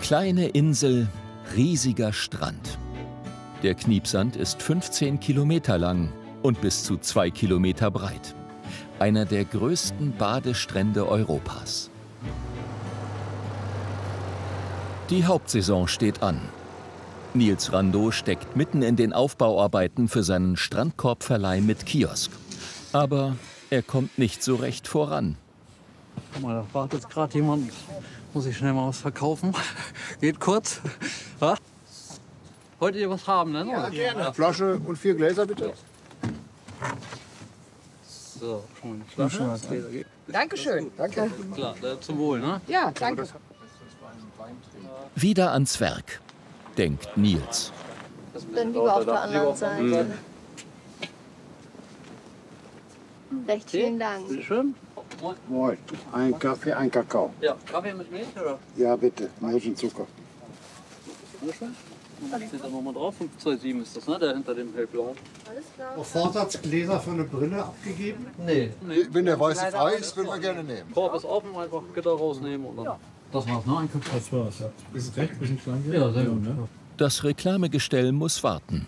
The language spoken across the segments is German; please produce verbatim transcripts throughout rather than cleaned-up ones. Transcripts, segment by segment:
Kleine Insel, riesiger Strand. Der Kniepsand ist fünfzehn Kilometer lang und bis zu zwei Kilometer breit. Einer der größten Badestrände Europas. Die Hauptsaison steht an. Nils Rando steckt mitten in den Aufbauarbeiten für seinen Strandkorbverleih mit Kiosk. Aber er kommt nicht so recht voran. Guck mal, da wartet gerade jemand. Muss ich schnell mal was verkaufen. Geht kurz. Ja? Wollt ihr was haben, ne? Ja, gerne. Eine Flasche und vier Gläser, bitte. So, schon eine Flasche. Flasche. Dankeschön. Danke. Klar, zum Wohl, ne? Ja, danke. Wieder ans Werk, denkt Nils. Dann lieber auf der anderen Seite. Recht vielen Dank. Bitte schön. Moin. Ein Kaffee, ein Kakao. Ja, Kaffee mit Milch, oder? Ja, bitte. Milch und Zucker. Dankeschön. Steht da nochmal drauf. fünf zwei sieben ist das, ne? Der hinter dem hellblauen. Alles klar. Auf Vorsatz Gläser für eine Brille abgegeben? Nee. nee. Wenn der weiße frei ist, würden wir gerne nehmen. Korb ist offen, einfach Gitter rausnehmen und dann. Ja. Das war's, ne? Ein Kakao. Das war's, ja. Ist recht, bisschen klein? Ja, sehr gut. Ne? Das Reklamegestell muss warten.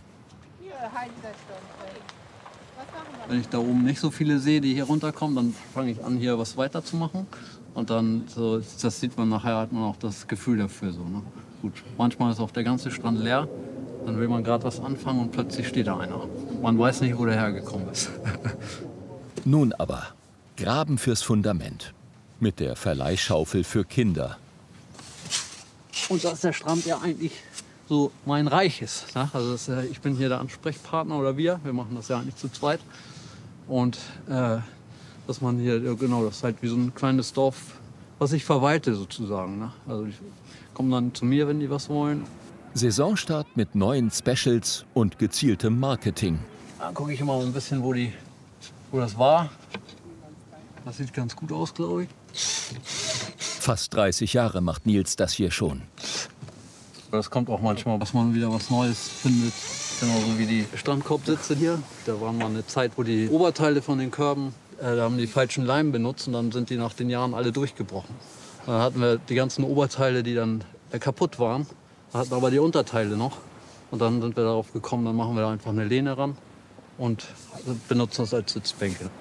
Wenn ich da oben nicht so viele sehe, die hier runterkommen, dann fange ich an, hier was weiterzumachen. Und dann, so, das sieht man nachher, hat man auch das Gefühl dafür. So, ne? Gut, manchmal ist auch der ganze Strand leer. Dann will man gerade was anfangen und plötzlich steht da einer. Man weiß nicht, wo der hergekommen ist. Nun aber, Graben fürs Fundament. Mit der Verleihschaufel für Kinder. Und dass der Strand ja eigentlich so mein Reich ist. Ne? Also das, äh, ich bin hier der Ansprechpartner oder wir. Wir machen das ja eigentlich zu zweit. Und äh, dass man hier, ja, genau, das ist halt wie so ein kleines Dorf, was ich verwalte sozusagen. Ne? Also die kommen dann zu mir, wenn die was wollen. Saisonstart mit neuen Specials und gezieltem Marketing. Dann gucke ich immer ein bisschen, wo, die, wo das war. Das sieht ganz gut aus, glaube ich. Fast dreißig Jahre macht Nils das hier schon. Das kommt auch manchmal, dass man wieder was Neues findet. Genauso wie die Strandkorbsitze hier. Da war mal eine Zeit, wo die Oberteile von den Körben, äh, da haben die falschen Leim benutzt und dann sind die nach den Jahren alle durchgebrochen. Dann hatten wir die ganzen Oberteile, die dann äh, kaputt waren. Wir hatten aber die Unterteile noch. Und dann sind wir darauf gekommen, dann machen wir da einfach eine Lehne ran und benutzen das als Sitzbänke.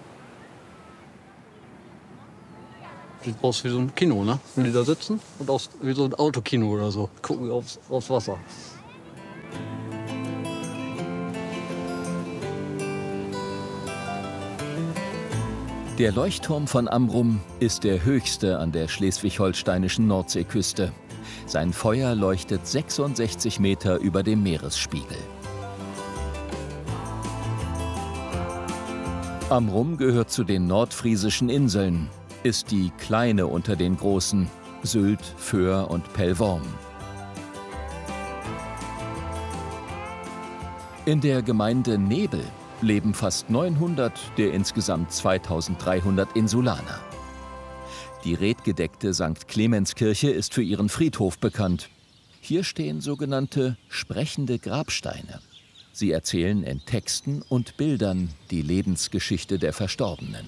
Sieht aus wie so ein Kino, ne? Wenn die da sitzen und aus wie so ein Autokino oder so. Gucken aufs, aufs Wasser. Der Leuchtturm von Amrum ist der höchste an der schleswig-holsteinischen Nordseeküste. Sein Feuer leuchtet sechsundsechzig Meter über dem Meeresspiegel. Amrum gehört zu den nordfriesischen Inseln, ist die kleine unter den großen, Sylt, Föhr und Pellworm. In der Gemeinde Nebel leben fast neunhundert der insgesamt zweitausenddreihundert Insulaner. Die redgedeckte Sankt Clemenskirche ist für ihren Friedhof bekannt. Hier stehen sogenannte sprechende Grabsteine. Sie erzählen in Texten und Bildern die Lebensgeschichte der Verstorbenen.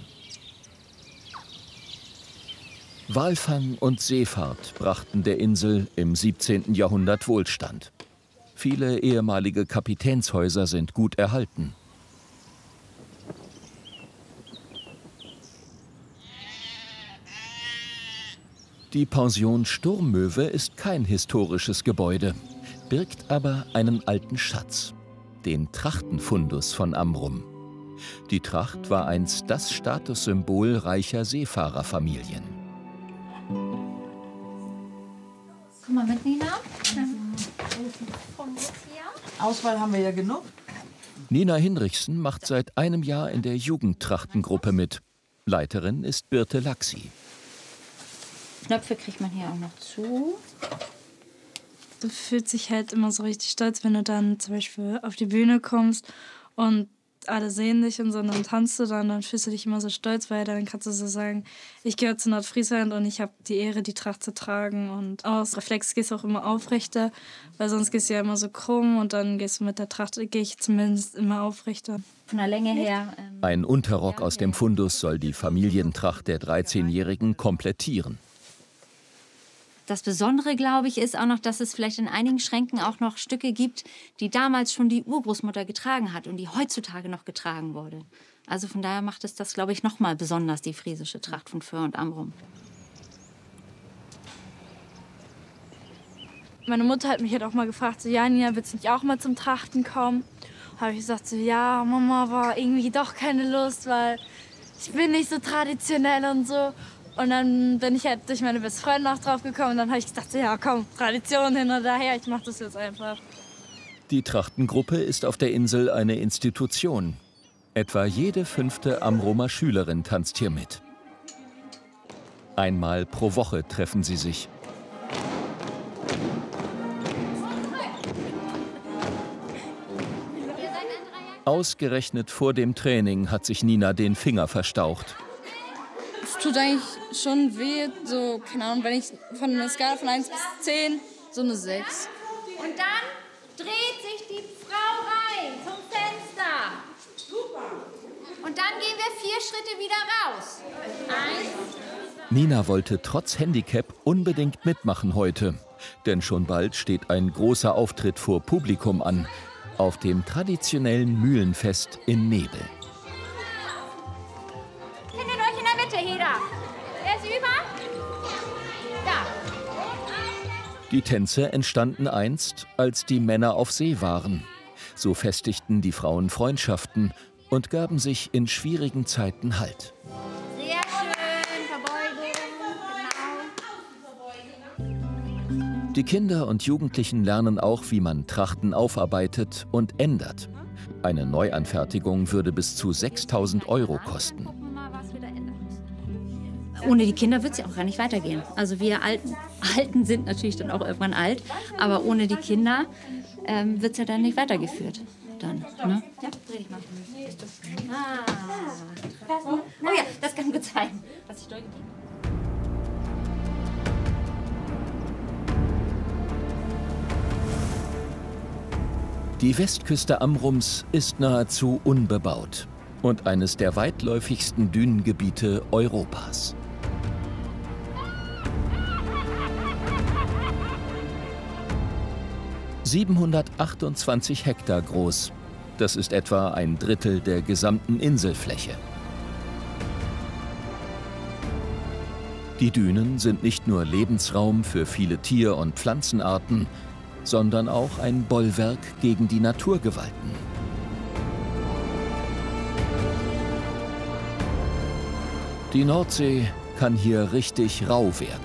Walfang und Seefahrt brachten der Insel im siebzehnten Jahrhundert Wohlstand. Viele ehemalige Kapitänshäuser sind gut erhalten. Die Pension Sturmmöwe ist kein historisches Gebäude, birgt aber einen alten Schatz, den Trachtenfundus von Amrum. Die Tracht war einst das Statussymbol reicher Seefahrerfamilien. Komm mal mit, Nina. Auswahl haben wir ja genug. Nina Hinrichsen macht seit einem Jahr in der Jugendtrachtengruppe mit. Leiterin ist Birte Laxi. Knöpfe kriegt man hier auch noch zu. Du fühlst dich halt immer so richtig stolz, wenn du dann zum Beispiel auf die Bühne kommst und alle sehen dich und so, und dann tanzt du dann, dann fühlst du dich immer so stolz, weil dann kannst du so sagen, ich gehöre zu Nordfriesland und ich habe die Ehre, die Tracht zu tragen. Und aus Reflex gehst du auch immer aufrechter, weil sonst gehst du ja immer so krumm und dann gehst du mit der Tracht, gehe ich zumindest immer aufrechter. Von der Länge her. Ähm, Ein Unterrock aus dem Fundus soll die Familientracht der dreizehnjährigen komplettieren. Das Besondere, glaube ich, ist auch noch, dass es vielleicht in einigen Schränken auch noch Stücke gibt, die damals schon die Urgroßmutter getragen hat und die heutzutage noch getragen wurde. Also von daher macht es das, glaube ich, noch mal besonders, die friesische Tracht von Föhr und Amrum. Meine Mutter hat mich halt auch mal gefragt, so, ja, Nina, willst du nicht auch mal zum Trachten kommen? Habe ich gesagt, so, ja, Mama, war irgendwie doch keine Lust, weil ich bin nicht so traditionell und so. Und dann bin ich halt durch meine beste Freundin auch drauf gekommen und dann habe ich gedacht, so, ja, komm, Tradition hin und daher, ich mache das jetzt einfach. Die Trachtengruppe ist auf der Insel eine Institution. Etwa jede fünfte Amrumer Schülerin tanzt hier mit. Einmal pro Woche treffen sie sich. Ausgerechnet vor dem Training hat sich Nina den Finger verstaucht. Es tut eigentlich schon weh, so, keine Ahnung, wenn ich von einer Skala von eins bis zehn, so eine sechs. Und dann dreht sich die Frau rein zum Fenster. Super. Und dann gehen wir vier Schritte wieder raus. Eins. Nina wollte trotz Handicap unbedingt mitmachen heute. Denn schon bald steht ein großer Auftritt vor Publikum an. Auf dem traditionellen Mühlenfest in Nebel. Findet euch in der Mitte, Heda. Wer ist über? Da. Die Tänze entstanden einst, als die Männer auf See waren. So festigten die Frauen Freundschaften und gaben sich in schwierigen Zeiten Halt. Sehr schön. Verbeugung. Genau. Die Kinder und Jugendlichen lernen auch, wie man Trachten aufarbeitet und ändert. Eine Neuanfertigung würde bis zu sechstausend Euro kosten. Ohne die Kinder wird es ja auch gar nicht weitergehen. Also wir Alten, Alten sind natürlich dann auch irgendwann alt, aber ohne die Kinder ähm, wird es ja dann nicht weitergeführt. Dann, ne? Ja, dreh dich mal. Ah. Oh ja, das kann gut sein, was ich durchgehe. Die Westküste Amrums ist nahezu unbebaut und eines der weitläufigsten Dünengebiete Europas. siebenhundertachtundzwanzig Hektar groß. Das ist etwa ein Drittel der gesamten Inselfläche. Die Dünen sind nicht nur Lebensraum für viele Tier- und Pflanzenarten, sondern auch ein Bollwerk gegen die Naturgewalten. Die Nordsee kann hier richtig rau werden.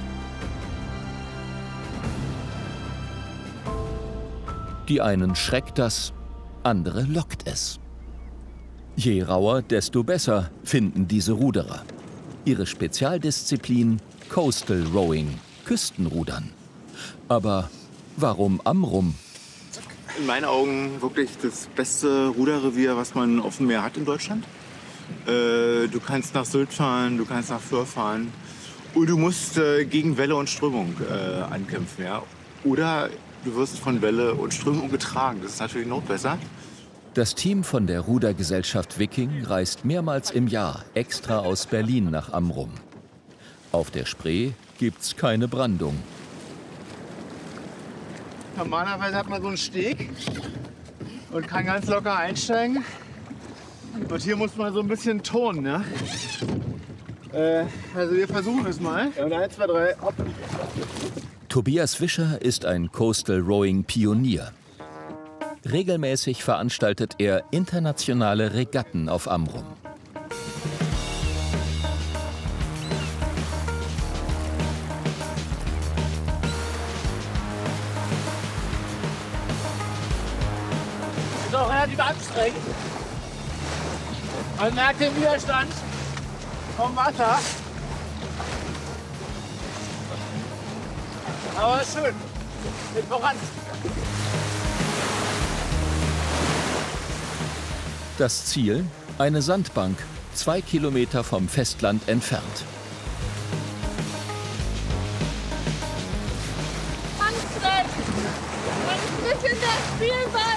Die einen schreckt das, andere lockt es. Je rauer, desto besser, finden diese Ruderer. Ihre Spezialdisziplin Coastal Rowing, Küstenrudern. Aber warum Amrum? In meinen Augen wirklich das beste Ruderrevier, was man auf dem Meer hat in Deutschland. Äh, du kannst nach Sylt fahren, du kannst nach Föhr fahren. Und du musst äh, gegen Welle und Strömung äh, ankämpfen. Ja? Oder du wirst von Welle und Strömung getragen. Das ist natürlich noch besser. Das Team von der Rudergesellschaft Viking reist mehrmals im Jahr extra aus Berlin nach Amrum. Auf der Spree gibt's keine Brandung. Normalerweise hat man so einen Steg und kann ganz locker einsteigen. Und hier muss man so ein bisschen turnen, ne? Äh, also wir versuchen es mal. Und eins, zwei, drei, hopp. Tobias Wischer ist ein Coastal Rowing Pionier. Regelmäßig veranstaltet er internationale Regatten auf Amrum. Ist auch relativ anstrengend. Man merkt den Widerstand vom Wasser. Aber schön. Geht voran. Das Ziel? Eine Sandbank, zwei Kilometer vom Festland entfernt. Angst! Ein bisschen der Spielball!